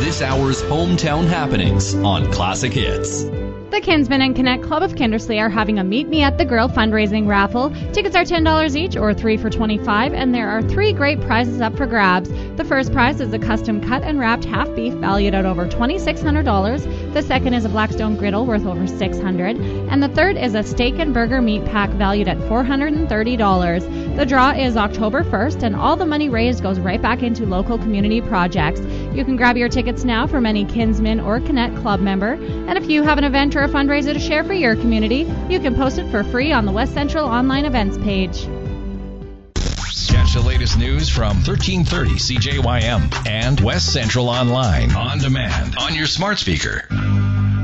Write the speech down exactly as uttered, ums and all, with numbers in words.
this hour's hometown happenings on Classic Hits. The Kinsman and Connect Club of Kindersley are having a Meet Me at the Grill fundraising raffle. Tickets are ten dollars each or three for twenty-five dollars, and there are three great prizes up for grabs. The first prize is a custom cut and wrapped half beef valued at over twenty-six hundred dollars. The second is a Blackstone griddle worth over six hundred dollars. And the third is a steak and burger meat pack valued at four hundred thirty dollars. The draw is October first, and all the money raised goes right back into local community projects. You can grab your tickets now from any Kinsman or Connect Club member. And if you have an event or a fundraiser to share for your community, you can post it for free on the West Central online events page. Catch the latest news from thirteen thirty C J Y M and West Central Online on demand on your smart speaker.